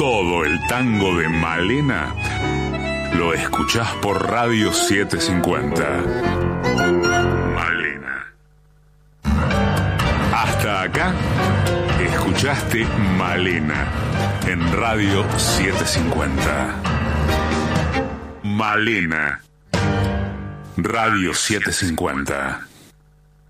Todo el tango de Malena lo escuchás por Radio 750. Malena. Hasta acá escuchaste Malena en Radio 750. Malena. Radio 750.